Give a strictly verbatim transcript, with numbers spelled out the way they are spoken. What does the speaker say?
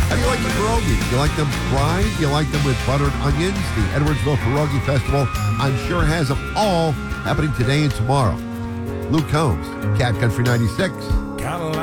How do you like the pierogies? You like them fried? You like them with buttered onions? The Edwardsville Pierogi Festival, I'm sure, has them all happening today and tomorrow. Luke Combs, Cat Country ninety-six.